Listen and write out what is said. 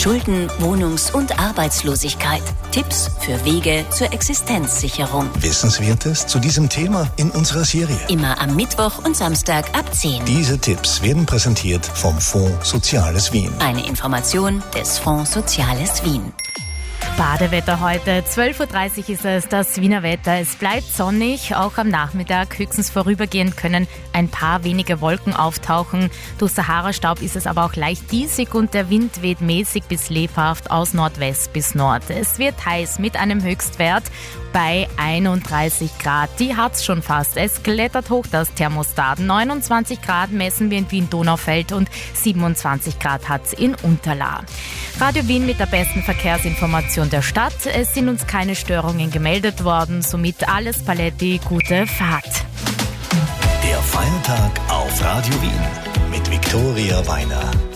Schulden, Wohnungs- und Arbeitslosigkeit. Tipps für Wege zur Existenzsicherung. Wissenswertes zu diesem Thema in unserer Serie. Immer am Mittwoch und Samstag ab 10. Diese Tipps werden präsentiert vom Fonds Soziales Wien. Eine Information des Fonds Soziales Wien. Badewetter heute, 12.30 Uhr ist es, das Wiener Wetter. Es bleibt sonnig, auch am Nachmittag. Höchstens vorübergehend können ein paar wenige Wolken auftauchen. Durch Sahara-Staub ist es aber auch leicht diesig und der Wind weht mäßig bis lebhaft aus Nordwest bis Nord. Es wird heiß mit einem Höchstwert bei 31 Grad. Die hat's schon fast. Es klettert hoch das Thermostat. 29 Grad messen wir in Wien-Donaufeld und 27 Grad hat's in Unterlaa. Radio Wien mit der besten Verkehrsinformation der Stadt. Es sind uns keine Störungen gemeldet worden, somit alles paletti, gute Fahrt. Der Feiertag auf Radio Wien mit Viktoria Weiner.